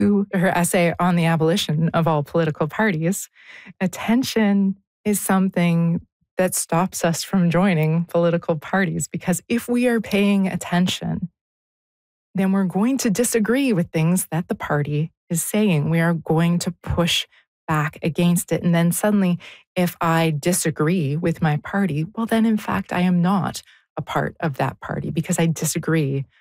her essay on the abolition of all political parties, attention is something that stops us from joining political parties. Because if we are paying attention, then we're going to disagree with things that the party is saying. We are going to push back against it. And then suddenly, if I disagree with my party, well, then in fact, I am not a part of that party because I disagree